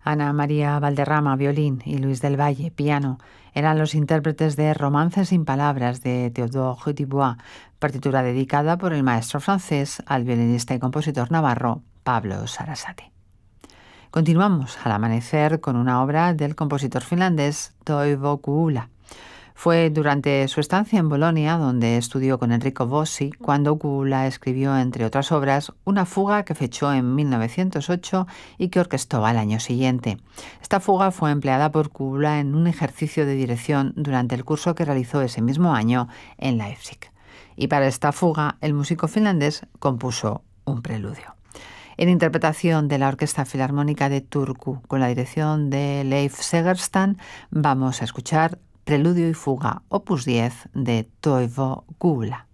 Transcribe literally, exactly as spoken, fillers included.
Ana María Valderrama, violín, y Luis del Valle, piano, eran los intérpretes de Romance sin palabras de Théodore Dubois, partitura dedicada por el maestro francés al violinista y compositor navarro Pablo Sarasate. Continuamos al amanecer con una obra del compositor finlandés Toivo Kuula. Fue durante su estancia en Bolonia, donde estudió con Enrico Bossi, cuando Kuula escribió, entre otras obras, una fuga que fechó en mil novecientos ocho y que orquestó al año siguiente. Esta fuga fue empleada por Kuula en un ejercicio de dirección durante el curso que realizó ese mismo año en Leipzig. Y para esta fuga, el músico finlandés compuso un preludio. En interpretación de la Orquesta Filarmónica de Turku, con la dirección de Leif Segerstam, vamos a escuchar Preludio y Fuga, opus diez de Toivo Kuula.